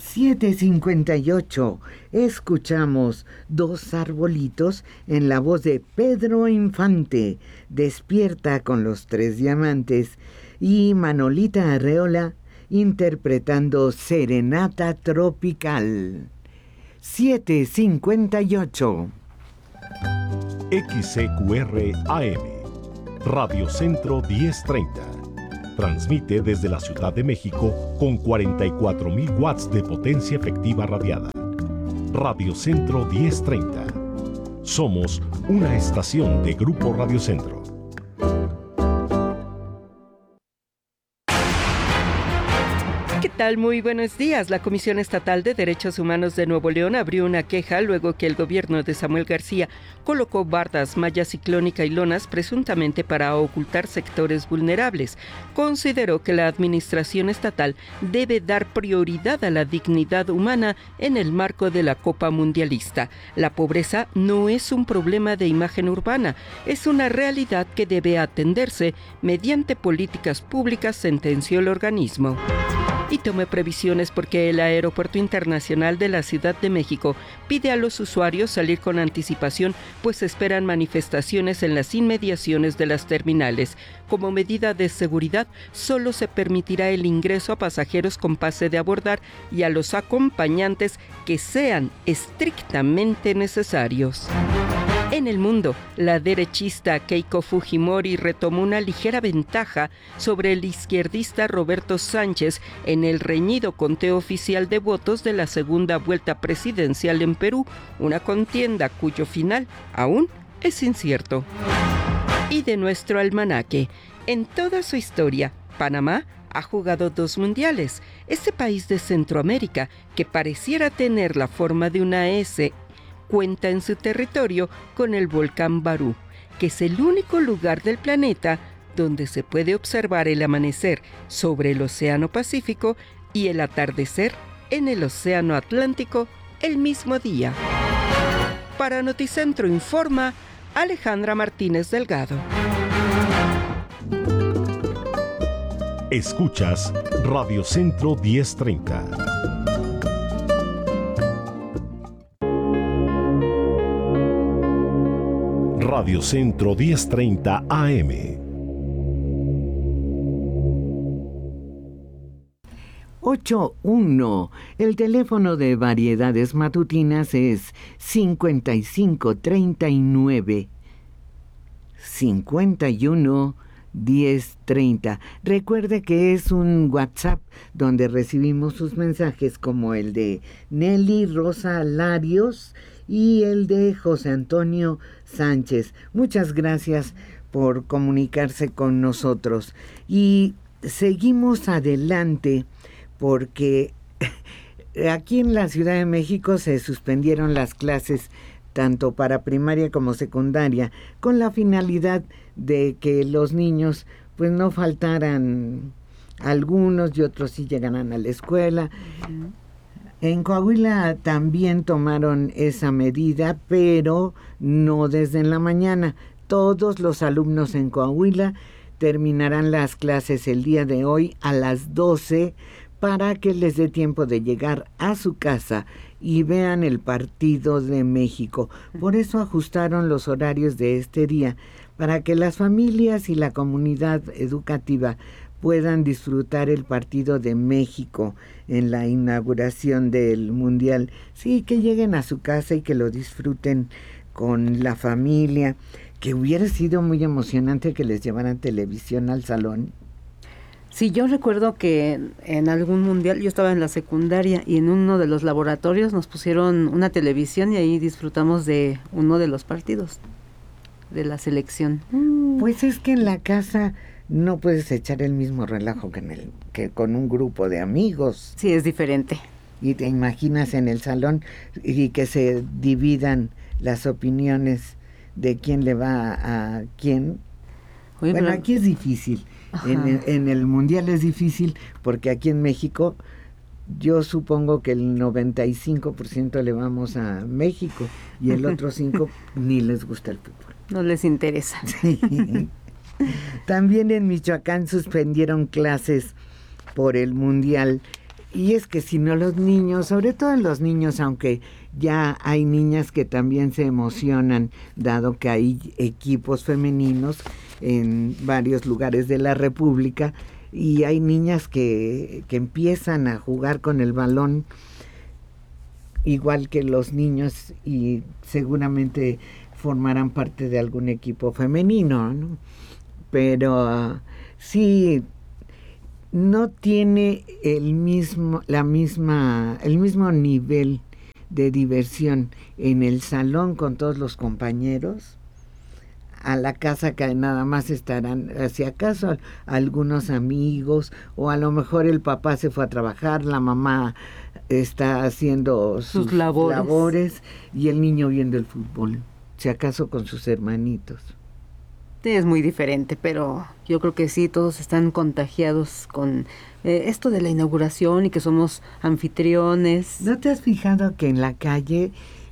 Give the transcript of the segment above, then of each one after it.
7:58. Escuchamos Dos arbolitos en la voz de Pedro Infante, Despierta con los tres diamantes, y Manolita Arreola interpretando Serenata Tropical. 7:58. XCQR AM, Radio Centro 1030. Transmite desde la Ciudad de México con 44,000 watts de potencia efectiva radiada. Radio Centro 1030. Somos una estación de Grupo Radio Centro. ¿Qué tal? Muy buenos días. La Comisión Estatal de Derechos Humanos de Nuevo León abrió una queja luego que el gobierno de Samuel García colocó bardas, malla ciclónica y lonas presuntamente para ocultar sectores vulnerables. Consideró que la administración estatal debe dar prioridad a la dignidad humana en el marco de la Copa Mundialista. La pobreza no es un problema de imagen urbana, es una realidad que debe atenderse mediante políticas públicas, sentenció el organismo. Y tome previsiones porque el Aeropuerto Internacional de la Ciudad de México pide a los usuarios salir con anticipación, pues esperan manifestaciones en las inmediaciones de las terminales. Como medida de seguridad, solo se permitirá el ingreso a pasajeros con pase de abordar y a los acompañantes que sean estrictamente necesarios. En el mundo, la derechista Keiko Fujimori retomó una ligera ventaja sobre el izquierdista Roberto Sánchez en el reñido conteo oficial de votos de la segunda vuelta presidencial en Perú, una contienda cuyo final aún es incierto. Y de nuestro almanaque, en toda su historia, Panamá ha jugado 2 mundiales. Este país de Centroamérica, que pareciera tener la forma de una S, cuenta en su territorio con el volcán Barú, que es el único lugar del planeta donde se puede observar el amanecer sobre el Océano Pacífico y el atardecer en el Océano Atlántico el mismo día. Para Noticentro informa Alejandra Martínez Delgado. Escuchas Radio Centro 1030. Radio Centro 1030 AM. 8:1. El teléfono de Variedades Matutinas es 5539 51 1030. Recuerde que es un WhatsApp donde recibimos sus mensajes, como el de Nelly Rosa Larios y el de José Antonio Sánchez. Muchas gracias por comunicarse con nosotros. Y seguimos adelante porque aquí en la Ciudad de México se suspendieron las clases tanto para primaria como secundaria, con la finalidad de que los niños pues no faltaran algunos y otros sí llegaran a la escuela. Uh-huh. En Coahuila también tomaron esa medida, pero no desde en la mañana. Todos los alumnos en Coahuila terminarán las clases el día de hoy a las 12 para que les dé tiempo de llegar a su casa y vean el partido de México. Por eso ajustaron los horarios de este día, para que las familias y la comunidad educativa puedan disfrutar el partido de México en la inauguración del Mundial. Sí, que lleguen a su casa y que lo disfruten con la familia, que hubiera sido muy emocionante que les llevaran televisión al salón. Sí, yo recuerdo que en algún mundial, yo estaba en la secundaria y en uno de los laboratorios nos pusieron una televisión y ahí disfrutamos de uno de los partidos de la selección. Pues es que en la casa no puedes echar el mismo relajo que con un grupo de amigos. Sí, es diferente. Y te imaginas en el salón y que se dividan las opiniones de quién le va a quién. Oye, bueno, aquí es difícil. En el Mundial es difícil porque aquí en México yo supongo que el 95% le vamos a México y el otro 5% ni les gusta el fútbol. No les interesa. Sí. También en Michoacán suspendieron clases por el Mundial Y es que si no los niños, sobre todo en los niños, aunque ya hay niñas que también se emocionan, dado que hay equipos femeninos en varios lugares de la República, y hay niñas que empiezan a jugar con el balón igual que los niños y seguramente formarán parte de algún equipo femenino, ¿no? Pero sí, no tiene el mismo nivel de diversión en el salón con todos los compañeros, a la casa que nada más estarán, si acaso algunos amigos, o a lo mejor el papá se fue a trabajar, la mamá está haciendo sus labores y el niño viendo el fútbol, si acaso con sus hermanitos. Es muy diferente, pero yo creo que sí, todos están contagiados con esto de la inauguración y que somos anfitriones. ¿No te has fijado que en la calle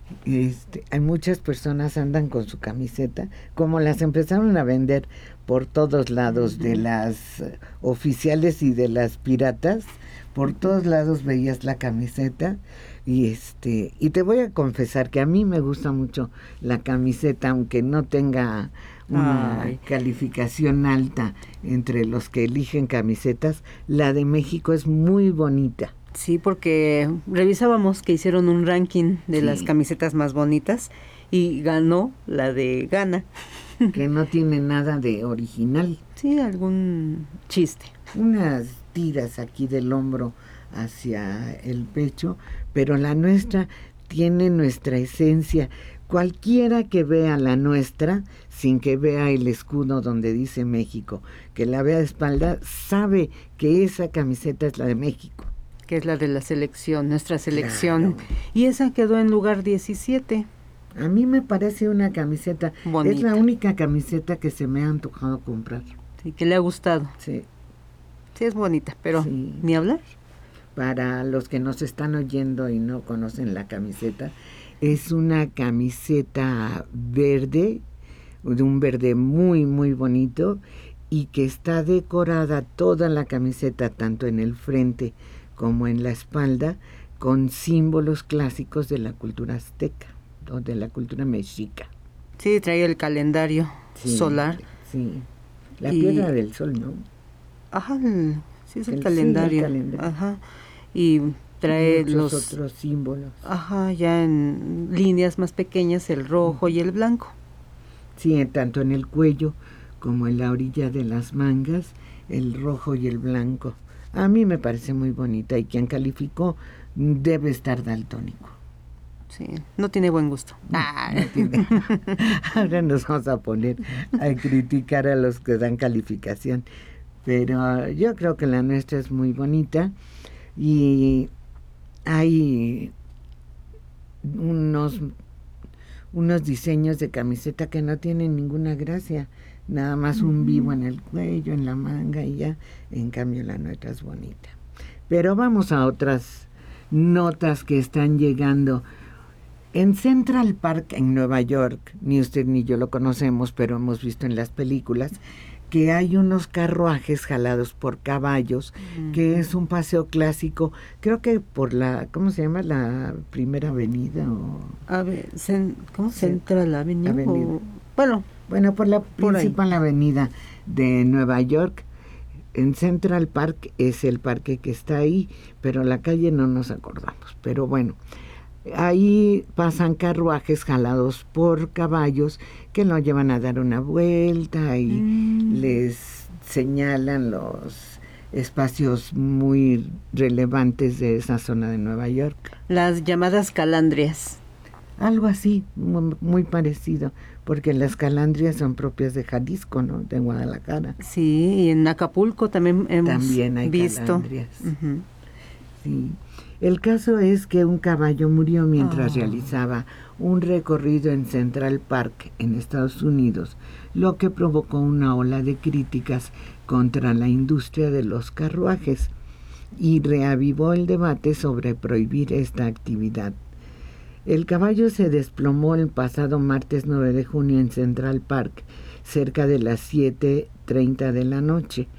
hay muchas personas andan con su camiseta? Como las empezaron a vender por todos lados, de las oficiales y de las piratas, por todos lados veías la camiseta. Y te voy a confesar que a mí me gusta mucho la camiseta, aunque no tenga una calificación alta entre los que eligen camisetas. La de México es muy bonita. Sí, porque revisábamos que hicieron un ranking de las camisetas más bonitas y ganó la de Ghana. Que no tiene nada de original. Sí, algún chiste. Unas tiras aquí del hombro hacia el pecho, pero la nuestra tiene nuestra esencia. Cualquiera que vea la nuestra, sin que vea el escudo donde dice México, que la vea de espalda, sabe que esa camiseta es la de México. Que es la de la selección, nuestra selección. Claro. Y esa quedó en lugar 17. A mí me parece una camiseta, bonita. Es la única camiseta que se me ha antojado comprar. Sí, que le ha gustado. Sí. Sí, es bonita, pero sí. Ni hablar. Para los que nos están oyendo y no conocen la camiseta, es una camiseta verde, de un verde muy, muy bonito, y que está decorada toda la camiseta, tanto en el frente como en la espalda, con símbolos clásicos de la cultura azteca o de la cultura mexica. Sí, trae el calendario solar. Sí, la piedra del sol, ¿no? Ajá, sí es el calendario. Sí, el calendario. Ajá, y trae muchos los otros símbolos. Ajá, ya en líneas más pequeñas, el rojo y el blanco. Sí, tanto en el cuello como en la orilla de las mangas, el rojo y el blanco. A mí me parece muy bonita, y quien calificó debe estar daltónico. Sí, no tiene buen gusto. No tiene. Ahora nos vamos a poner a criticar a los que dan calificación, pero yo creo que la nuestra es muy bonita, y hay unos diseños de camiseta que no tienen ninguna gracia, nada más un vivo en el cuello, en la manga y ya. En cambio la nuestra es bonita. Pero vamos a otras notas que están llegando. En Central Park, en Nueva York, ni usted ni yo lo conocemos, pero hemos visto en las películas, que hay unos carruajes jalados por caballos, que es un paseo clásico, creo que por la, ¿cómo se llama? La Primera Avenida o... A ver, ¿cómo? Central Avenue. Avenida. Bueno, por la principal avenida de Nueva York. En Central Park es el parque que está ahí, pero la calle no nos acordamos. Pero bueno, ahí pasan carruajes jalados por caballos que lo llevan a dar una vuelta y les señalan los espacios muy relevantes de esa zona de Nueva York. Las llamadas calandrias. Algo así, muy parecido, porque las calandrias son propias de Jalisco, ¿no? De Guadalajara. Sí, y en Acapulco también hemos hay visto. Calandrias. Sí. El caso es que un caballo murió mientras realizaba un recorrido en Central Park, en Estados Unidos, lo que provocó una ola de críticas contra la industria de los carruajes y reavivó el debate sobre prohibir esta actividad. El caballo se desplomó el pasado martes 9 de junio en Central Park, cerca de las 7:30 de la noche.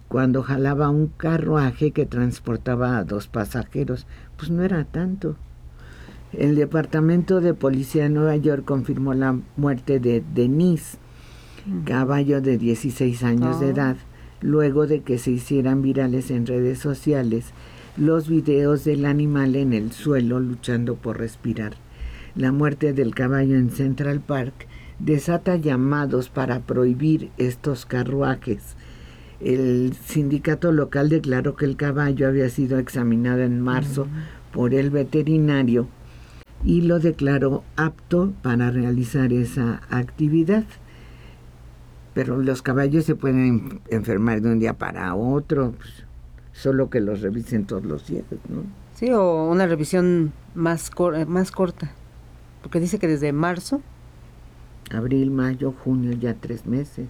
cuando jalaba un carruaje que transportaba a 2 pasajeros. Pues no era tanto. El Departamento de Policía de Nueva York confirmó la muerte de Denise, caballo de 16 años de edad, luego de que se hicieran virales en redes sociales los videos del animal en el suelo luchando por respirar. La muerte del caballo en Central Park desata llamados para prohibir estos carruajes. El sindicato local declaró que el caballo había sido examinado en marzo por el veterinario y lo declaró apto para realizar esa actividad. Pero los caballos se pueden enfermar de un día para otro, pues, solo que los revisen todos los días, ¿no? Sí, o una revisión más corta, porque dice que desde marzo. Abril, mayo, junio, ya 3 meses.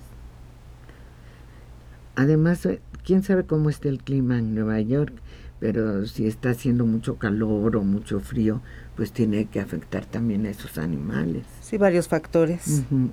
Además, quién sabe cómo está el clima en Nueva York, pero si está haciendo mucho calor o mucho frío, pues tiene que afectar también a esos animales. Sí, varios factores. Uh-huh.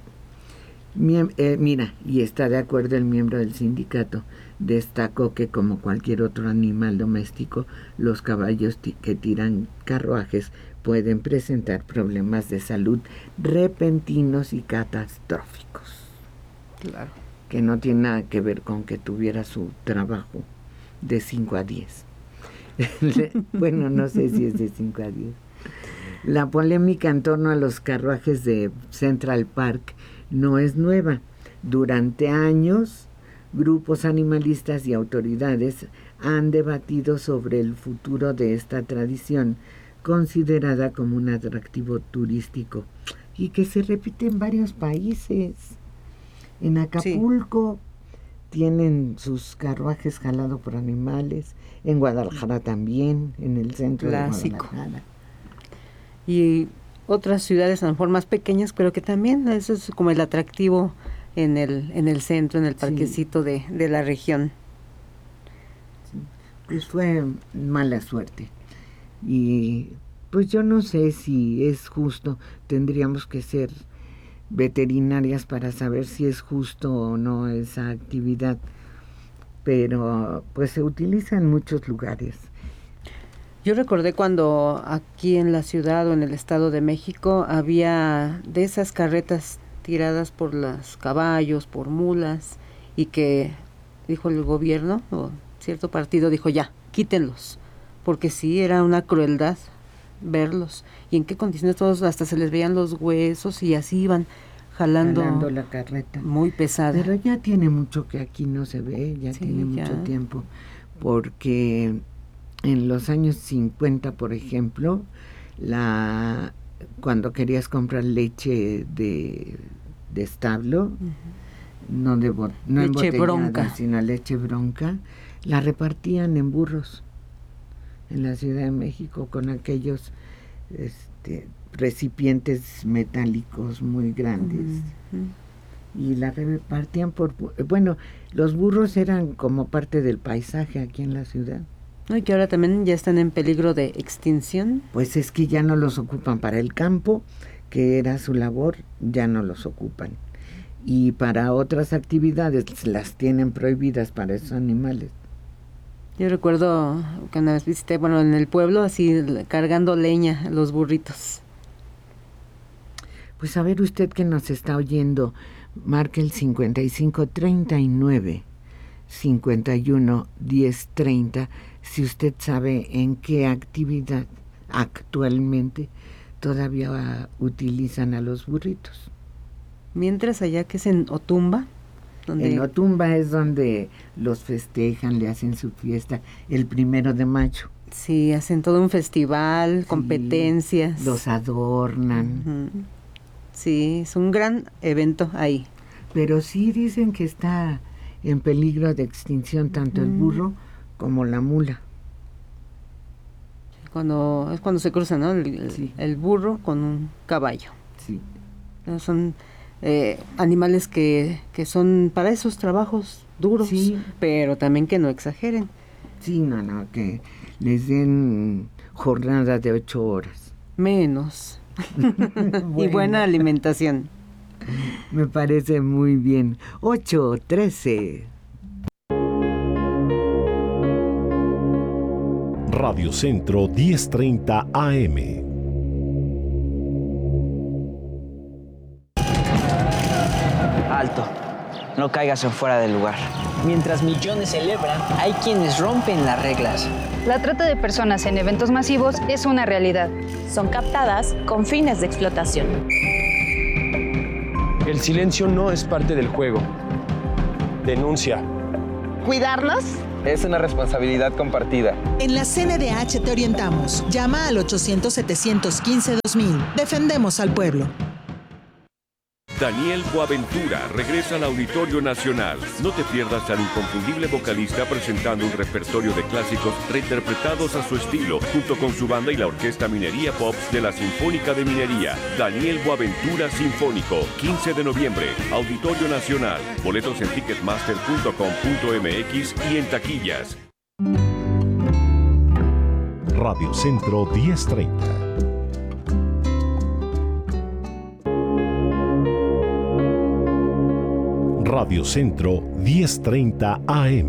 Mira, y está de acuerdo el miembro del sindicato, destacó que como cualquier otro animal doméstico, los caballos que tiran carruajes pueden presentar problemas de salud repentinos y catastróficos. Claro. Que no tiene nada que ver con que tuviera su trabajo de 5 a 10. Bueno, no sé si es de 5 a 10. La polémica en torno a los carruajes de Central Park no es nueva. Durante años, grupos animalistas y autoridades han debatido sobre el futuro de esta tradición, considerada como un atractivo turístico y que se repite en varios países. En Acapulco tienen sus carruajes jalados por animales, en Guadalajara también, en el centro Clásico. de Guadalajara. Y otras ciudades a lo mejor más pequeñas, pero que también eso es como el atractivo en el centro, en el parquecito de la región. Sí. Pues fue mala suerte. Y pues yo no sé si es justo, tendríamos que ser veterinarias para saber si es justo o no esa actividad, pero pues se utiliza en muchos lugares. Yo recordé cuando aquí en la ciudad o en el Estado de México había de esas carretas tiradas por los caballos, por mulas, y que dijo el gobierno o cierto partido dijo ya, quítenlos, porque sí, era una crueldad verlos, y en qué condiciones todos hasta se les veían los huesos y así iban jalando la carreta. Muy pesada. Pero ya tiene mucho que aquí no se ve, ya tiene mucho tiempo, porque en los años 50, por ejemplo, cuando querías comprar leche de establo, no embotellada, bronca, sino leche bronca, la repartían en burros en la Ciudad de México con aquellos recipientes metálicos muy grandes. Y la repartían los burros eran como parte del paisaje aquí en la ciudad. ¿No? Y que ahora también ya están en peligro de extinción. Pues es que ya no los ocupan para el campo, que era su labor, ya no los ocupan. Y para otras actividades las tienen prohibidas para esos animales. Yo recuerdo que una vez visité, en el pueblo, así cargando leña, los burritos. Pues a ver usted que nos está oyendo, marque el 5539 51 1030 si usted sabe en qué actividad actualmente todavía utilizan a los burritos. Mientras allá que es en Otumba. En Otumba es donde los festejan, le hacen su fiesta el 1 de mayo. Sí, hacen todo un festival, competencias. Los adornan. Sí, es un gran evento ahí. Pero sí dicen que está en peligro de extinción tanto el burro como la mula. Es cuando se cruzan, ¿no? El burro con un caballo. Sí. Son animales que son para esos trabajos duros, pero también que no exageren. Sí, no, que les den jornada de 8 horas. Menos. Y buena alimentación. Me parece muy bien. 8:13. Radio Centro 1030 AM. Alto. No caigas en fuera del lugar. Mientras millones celebran, hay quienes rompen las reglas. La trata de personas en eventos masivos es una realidad. Son captadas con fines de explotación. El silencio no es parte del juego. Denuncia. ¿Cuidarnos? Es una responsabilidad compartida. En la CNDH te orientamos. Llama al 800-715-2000. Defendemos al pueblo. Daniel Boaventura regresa al Auditorio Nacional. No te pierdas al inconfundible vocalista presentando un repertorio de clásicos reinterpretados a su estilo, junto con su banda y la Orquesta Minería Pops de la Sinfónica de Minería. Daniel Boaventura Sinfónico, 15 de noviembre, Auditorio Nacional. Boletos en ticketmaster.com.mx y en taquillas. Radio Centro 1030. Radio Centro 1030 AM.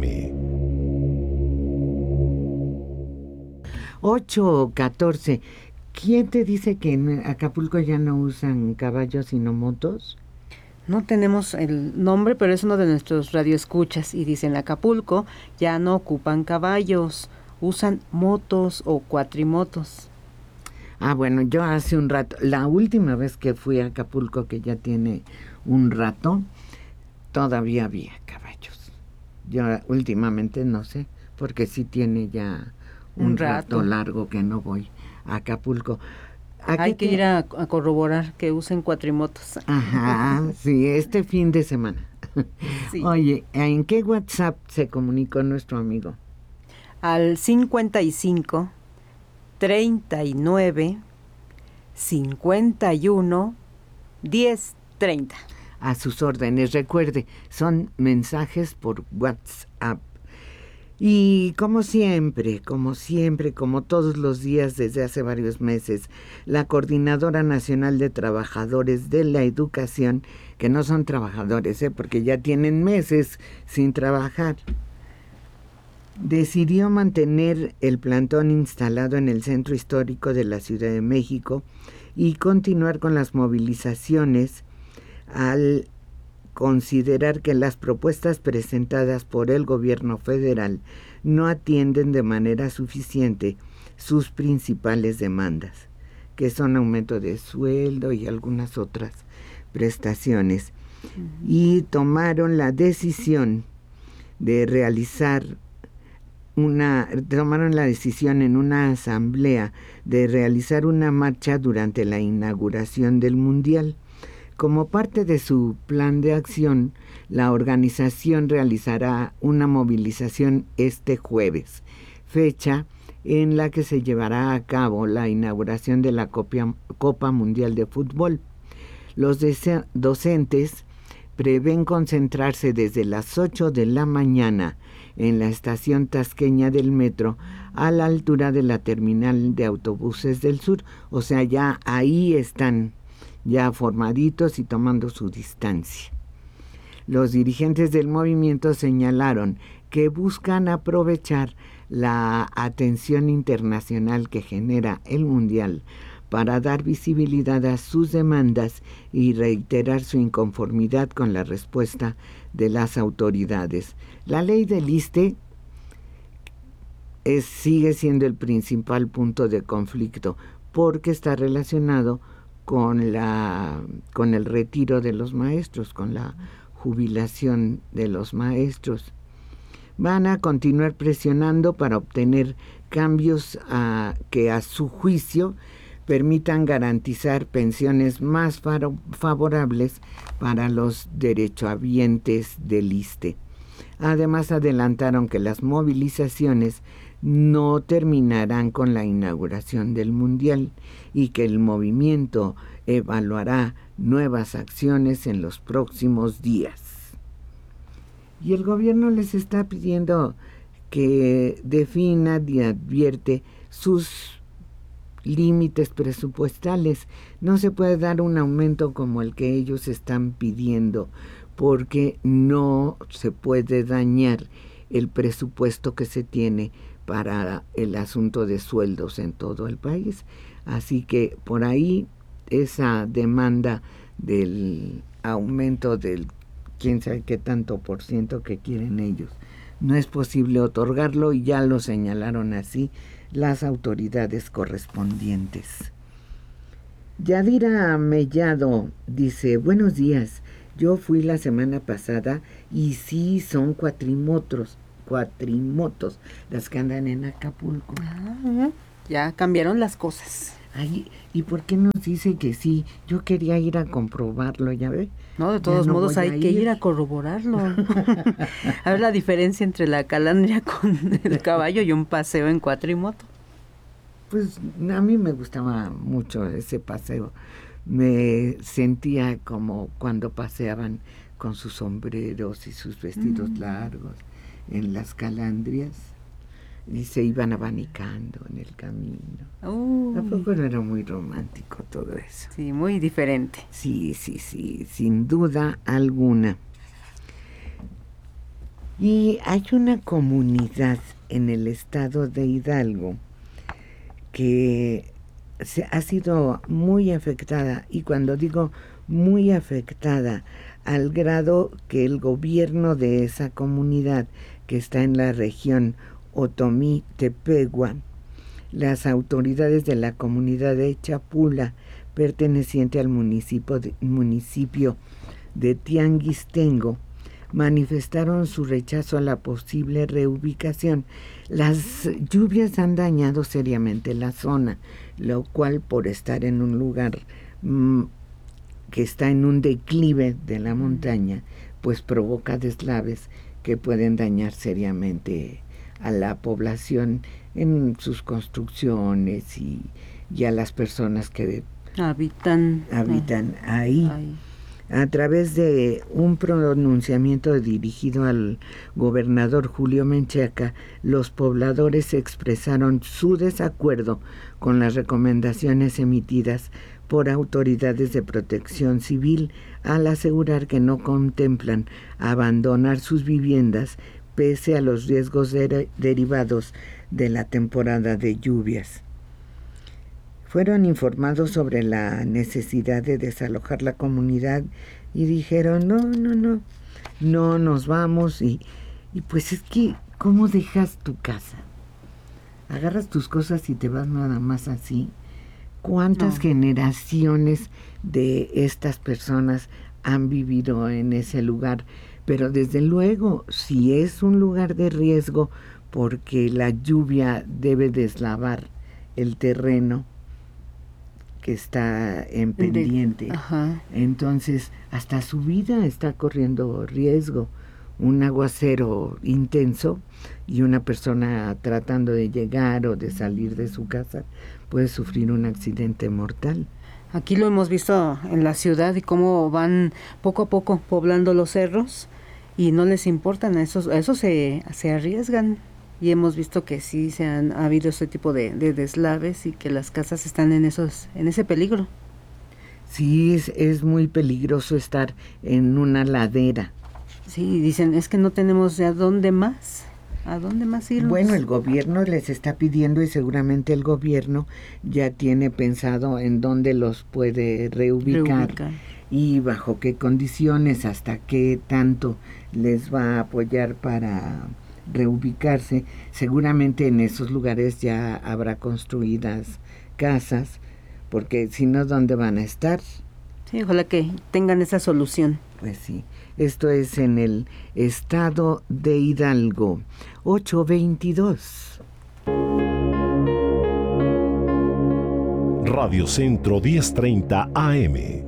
8:14. ¿Quién te dice que en Acapulco ya no usan caballos sino motos? No tenemos el nombre, pero es uno de nuestros radioescuchas y dice: en Acapulco ya no ocupan caballos, usan motos o cuatrimotos. Ah, bueno, yo hace un rato, la última vez que fui a Acapulco, que ya tiene un rato, todavía había caballos. Yo últimamente no sé, porque sí tiene ya un rato largo que no voy a Acapulco. Hay que ir a corroborar que usen cuatrimotos. Ajá, sí, este fin de semana. Sí. Oye, ¿en qué WhatsApp se comunicó nuestro amigo? Al 55 39 51 10 30. A sus órdenes. Recuerde, son mensajes por WhatsApp. Y como siempre, como todos los días desde hace varios meses, la Coordinadora Nacional de Trabajadores de la Educación, que no son trabajadores, porque ya tienen meses sin trabajar, decidió mantener el plantón instalado en el Centro Histórico de la Ciudad de México y continuar con las movilizaciones al considerar que las propuestas presentadas por el gobierno federal no atienden de manera suficiente sus principales demandas, que son aumento de sueldo y algunas otras prestaciones. Y tomaron la decisión en una asamblea de realizar una marcha durante la inauguración del Mundial. Como parte de su plan de acción, la organización realizará una movilización este jueves, fecha en la que se llevará a cabo la inauguración de la Copa Mundial de Fútbol. Los docentes prevén concentrarse desde las 8 de la mañana en la estación tasqueña del metro a la altura de la terminal de autobuses del sur. O sea, ya ahí están ya formaditos y tomando su distancia. Los dirigentes del movimiento señalaron que buscan aprovechar la atención internacional que genera el Mundial para dar visibilidad a sus demandas y reiterar su inconformidad con la respuesta de las autoridades. La ley del ISSSTE sigue siendo el principal punto de conflicto porque está relacionado con el retiro de los maestros, con la jubilación de los maestros. Van a continuar presionando para obtener cambios que a su juicio permitan garantizar pensiones más favorables para los derechohabientes del ISSSTE. Además, adelantaron que las movilizaciones no terminarán con la inauguración del Mundial y que el movimiento evaluará nuevas acciones en los próximos días. Y el gobierno les está pidiendo que defina y advierte sus límites presupuestales. No se puede dar un aumento como el que ellos están pidiendo, porque no se puede dañar el presupuesto que se tiene para el asunto de sueldos en todo el país. Así que por ahí esa demanda del aumento del quién sabe qué tanto por ciento que quieren ellos, no es posible otorgarlo y ya lo señalaron así las autoridades correspondientes. Yadira Mellado dice, buenos días, yo fui la semana pasada y sí son cuatrimotos las que andan en Acapulco. Ya cambiaron las cosas. Ay, ¿y por qué nos dice que sí? Yo quería ir a comprobarlo, ¿ya ve? No, de todos modos hay que ir a corroborarlo. A ver la diferencia entre la calandria con el caballo y un paseo en cuatrimoto. Pues a mí me gustaba mucho ese paseo. Me sentía como cuando paseaban con sus sombreros y sus vestidos largos en las calandrias y se iban abanicando en el camino. Tampoco no era muy romántico todo eso. Sí, muy diferente. Sí, sin duda alguna. Y hay una comunidad en el estado de Hidalgo que ha sido muy afectada, y cuando digo muy afectada, al grado que el gobierno de esa comunidad, que está en la región Otomí Tepehua, las autoridades de la comunidad de Chapula, perteneciente al municipio de Tianguistengo, manifestaron su rechazo a la posible reubicación. Las lluvias han dañado seriamente la zona, lo cual, por estar en un lugar que está en un declive de la montaña, pues provoca deslaves que pueden dañar seriamente a la población en sus construcciones y a las personas que habitan ahí. A través de un pronunciamiento dirigido al gobernador Julio Menchaca, los pobladores expresaron su desacuerdo con las recomendaciones emitidas por autoridades de protección civil al asegurar que no contemplan abandonar sus viviendas pese a los riesgos derivados de la temporada de lluvias. Fueron informados sobre la necesidad de desalojar la comunidad y dijeron, no nos vamos. Y pues es que, ¿cómo dejas tu casa? Agarras tus cosas y te vas nada más así. ¿Cuántas generaciones de estas personas han vivido en ese lugar? Pero desde luego, si es un lugar de riesgo, porque la lluvia debe deslavar el terreno que está en pendiente, entonces hasta su vida está corriendo riesgo. Un aguacero intenso y una persona tratando de llegar o de salir de su casa puede sufrir un accidente mortal. Aquí lo hemos visto en la ciudad y cómo van poco a poco poblando los cerros y no les importan, a eso se arriesgan. Y hemos visto que sí ha habido ese tipo de deslaves y que las casas están en ese peligro. Sí, es muy peligroso estar en una ladera. Sí, dicen, es que no tenemos ¿a dónde más irnos? Bueno, el gobierno les está pidiendo y seguramente el gobierno ya tiene pensado en dónde los puede reubicar. Y bajo qué condiciones, hasta qué tanto les va a apoyar para reubicarse. Seguramente en esos lugares ya habrá construidas casas, porque si no, ¿dónde van a estar? Sí, ojalá que tengan esa solución. Pues sí, esto es en el estado de Hidalgo. 8:22. Radio Centro 1030 AM.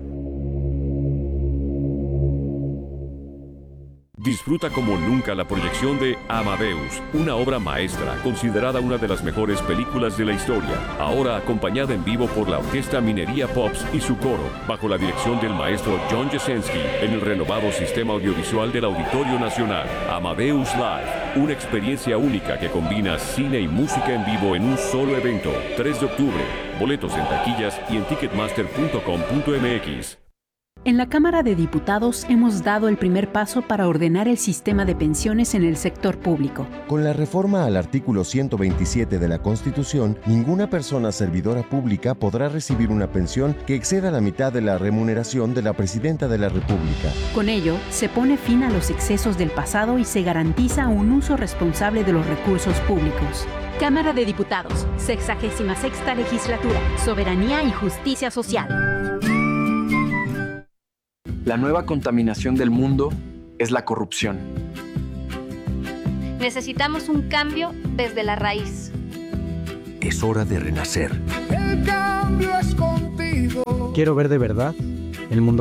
Disfruta como nunca la proyección de Amadeus, una obra maestra considerada una de las mejores películas de la historia, ahora acompañada en vivo por la Orquesta Minería Pops y su coro, bajo la dirección del maestro John Jasenski, en el renovado sistema audiovisual del Auditorio Nacional. Amadeus Live, una experiencia única que combina cine y música en vivo en un solo evento. 3 de octubre, boletos en taquillas y en ticketmaster.com.mx. En la Cámara de Diputados hemos dado el primer paso para ordenar el sistema de pensiones en el sector público. Con la reforma al artículo 127 de la Constitución, ninguna persona servidora pública podrá recibir una pensión que exceda la mitad de la remuneración de la Presidenta de la República. Con ello, se pone fin a los excesos del pasado y se garantiza un uso responsable de los recursos públicos. Cámara de Diputados, 66ª Legislatura, Soberanía y Justicia Social. La nueva contaminación del mundo es la corrupción. Necesitamos un cambio desde la raíz. Es hora de renacer. El cambio es contigo. Quiero ver de verdad el mundo